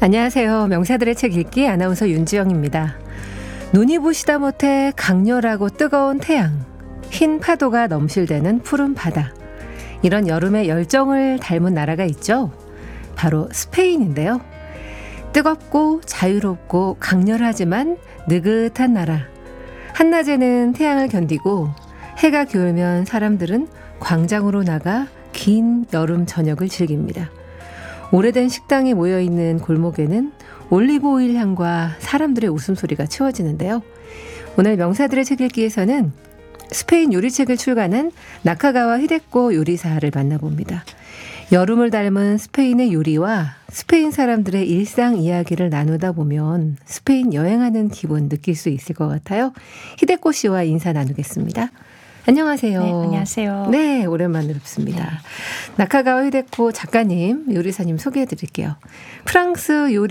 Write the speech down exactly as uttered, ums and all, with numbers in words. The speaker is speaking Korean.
안녕하세요. 명사들의 책 읽기 아나운서 윤지영입니다. 눈이 부시다 못해 강렬하고 뜨거운 태양, 흰 파도가 넘실대는 푸른 바다. 이런 여름의 열정을 닮은 나라가 있죠. 바로 스페인인데요. 뜨겁고 자유롭고 강렬하지만 느긋한 나라. 한낮에는 태양을 견디고 해가 기울면 사람들은 광장으로 나가 긴 여름 저녁을 즐깁니다. 오래된 식당에 모여있는 골목에는 올리브오일 향과 사람들의 웃음소리가 채워지는데요. 오늘 명사들의 책 읽기에서는 스페인 요리책을 출간한 나카가와 히데코 요리사를 만나봅니다. 여름을 닮은 스페인의 요리와 스페인 사람들의 일상 이야기를 나누다 보면 스페인 여행하는 기분 느낄 수 있을 것 같아요. 히데코 씨와 인사 나누겠습니다. 안녕하세요. 네, 안녕하세요. 네, 오랜만에 뵙습니다. 네. 나카가와 히데코 작가님, 요리사님 소개해 드릴게요. 프랑스 요리